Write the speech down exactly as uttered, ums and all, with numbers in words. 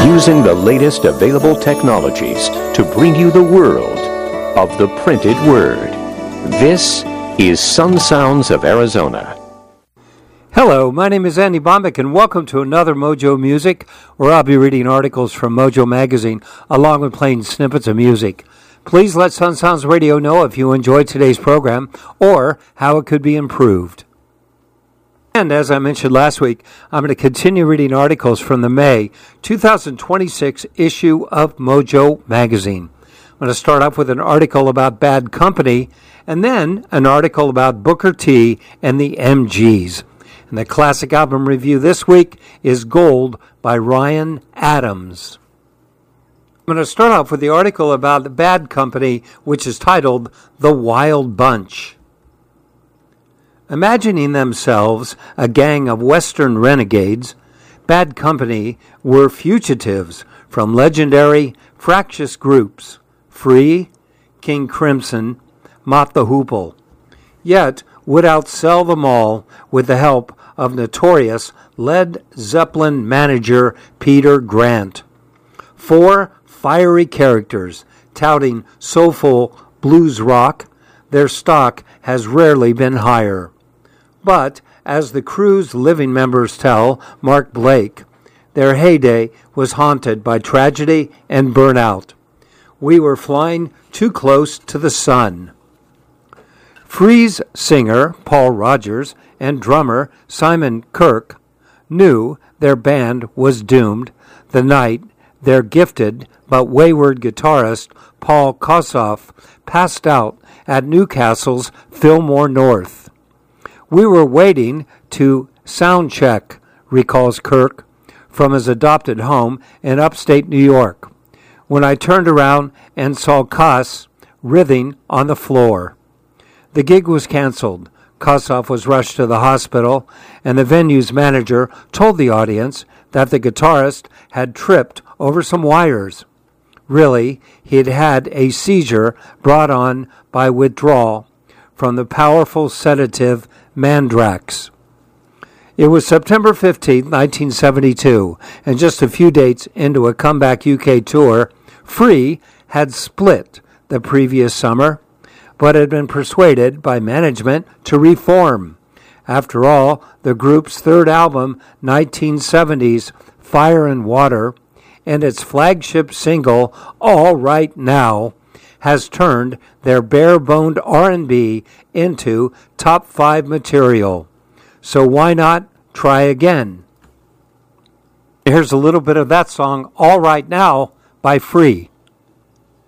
using the latest available technologies to bring you the world of the printed word. This is Sun Sounds of Arizona. Hello, my name is Andy Bombeck, and welcome to another Mojo Music, where I'll be reading articles from Mojo Magazine, along with playing snippets of music. Please let Sun Sounds Radio know if you enjoyed today's program, or how it could be improved. And as I mentioned last week, I'm going to continue reading articles from the May two thousand twenty-six issue of Mojo Magazine. I'm going to start off with an article about Bad Company, and then an article about Booker T and the M Gs. And the classic album review this week is Gold by Ryan Adams. I'm going to start off with the article about the Bad Company, which is titled The Wild Bunch. Imagining themselves a gang of Western renegades, Bad Company were fugitives from legendary fractious groups, Free, King Crimson, Mott the Hoople, yet would outsell them all with the help of notorious Led Zeppelin manager Peter Grant. Four fiery characters touting soulful blues rock, their stock has rarely been higher. But, as the crew's living members tell Mark Blake, their heyday was haunted by tragedy and burnout. We were flying too close to the sun. Free's singer, Paul Rogers, and drummer, Simon Kirke, knew their band was doomed the night their gifted but wayward guitarist, Paul Kossoff, passed out at Newcastle's Fillmore North. We were waiting to sound check, recalls Kirke, from his adopted home in upstate New York, when I turned around and saw Koss writhing on the floor. The gig was canceled. Kossoff was rushed to the hospital, and the venue's manager told the audience that the guitarist had tripped over some wires. Really, he had had a seizure brought on by withdrawal from the powerful sedative Mandrax. It was September fifteenth, nineteen seventy-two, and just a few dates into a comeback U K tour, Free had split the previous summer, but had been persuaded by management to reform. After all, the group's third album, nineteen seventies Fire and Water, and its flagship single, All Right Now, has turned their bare-boned R and B into top five material. So why not try again? Here's a little bit of that song, All Right Now, by Free.